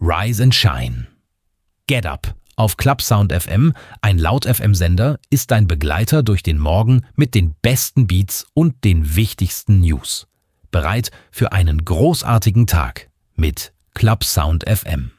Rise and Shine. Get Up auf Clubsound FM, ein Laut-FM-Sender, ist dein Begleiter durch den Morgen mit den besten Beats und den wichtigsten News. Bereit für einen großartigen Tag mit Clubsound FM.